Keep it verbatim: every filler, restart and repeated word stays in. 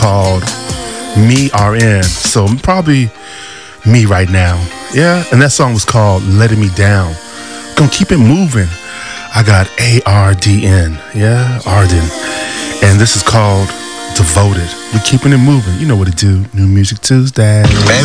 called Me R N. So probably me right now. Yeah, and that song was called Letting Me Down. Gonna keep it moving. I got A R D N. Yeah, Arden. And this is called Devoted. We're keeping it moving. You know what to do. New Music Tuesday.